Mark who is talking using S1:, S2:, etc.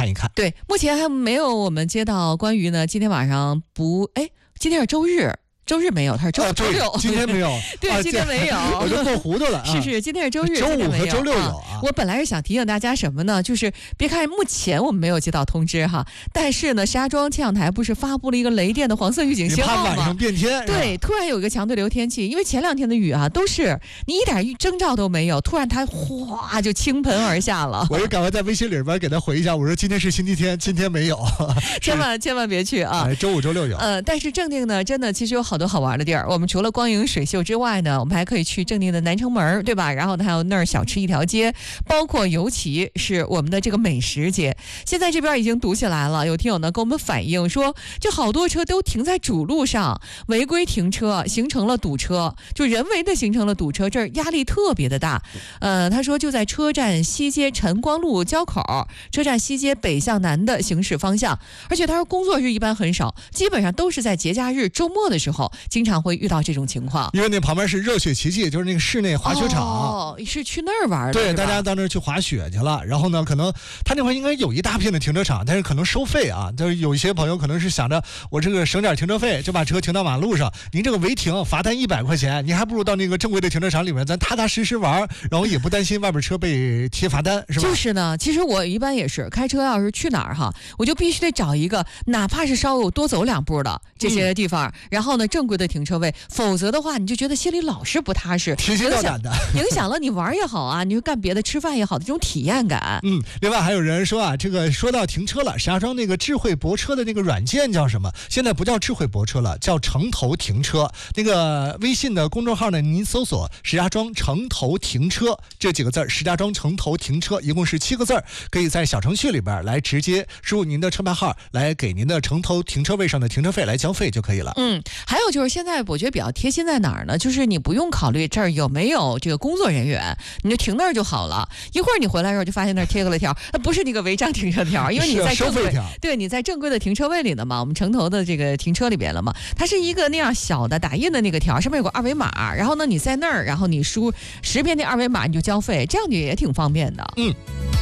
S1: 看一看。
S2: 对，目前还没有我们接到关于呢今天晚上今天是周日。周日没有，他是周六。
S1: 今天没有，
S2: 对，今天没有，
S1: 我就过糊涂了。
S2: 是，今天是周日，
S1: 周五和周六有啊。
S2: 我本来是想提醒大家什么呢？就是别看目前我们没有接到通知哈，但是呢，石家庄气象台不是发布了一个雷电的黄色预警信号吗？
S1: 怕晚上变天。
S2: 对，突然有一个强对流天气，因为前2天的雨啊，都是你一点征兆都没有，突然它哗就倾盆而下了。
S1: 我就赶快在微信里边给他回一下，我说今天是星期天，今天没有，
S2: 千万别去啊！
S1: 周五、周六有。
S2: 但是正定呢，真的其实有好多好玩的地儿。我们除了光影水秀之外呢，我们还可以去正定的南城门，对吧？然后还有那儿小吃一条街，包括尤其是我们的这个美食街。现在这边已经堵起来了，有听友呢跟我们反映说，这好多车都停在主路上，违规停车，形成了堵车，就人为的形成了堵车，这儿压力特别的大。他说就在车站西街晨光路交口，车站西街北向南的行驶方向，而且他说工作日一般很少，基本上都是在节假日、周末的时候，经常会遇到这种情况。
S1: 因为那旁边是热血奇迹，就是那个室内滑雪场，
S2: 是去那儿玩的。
S1: 对，大家到那儿去滑雪去了。然后呢，可能他那块应该有一大片的停车场，但是可能收费啊。就是有一些朋友可能是想着我这个省点停车费，就把车停到马路上。您这个违停罚单100块钱，您还不如到那个正规的停车场里面，咱踏踏实实玩，然后也不担心外边车被贴罚单，是吧？
S2: 就是呢，其实我一般也是开车，要是去哪儿哈，我就必须得找一个哪怕是稍微多走2步的这些地方，然后呢正规的停车位，否则的话你就觉得心里老是不踏实，
S1: 提心吊胆的，
S2: 影响了你玩也好啊，你就干别的吃饭也好的这种体验感。
S1: 另外还有人说啊，这个说到停车了，石家庄那个智慧泊车的那个软件叫什么？现在不叫智慧泊车了，叫城头停车。那个微信的公众号呢，您搜索石家庄城头停车这几个字，石家庄城头停车一共是7个字，可以在小程序里边来直接输入您的车牌号，来给您的城头停车位上的停车费来交费就可以了。
S2: 还有就是现在我觉得比较贴心在哪儿呢？就是你不用考虑这儿有没有这个工作人员，你就停那儿就好了。一会儿你回来的时候就发现那儿贴个了条，不是那个违章停车条，因为你在正规，对，你在正规的停车位里的嘛，我们城头的这个停车里边了嘛，它是一个那样小的打印的那个条，上面有个2维码，然后呢你在那儿，然后你输识别那2维码你就交费，这样就也挺方便的。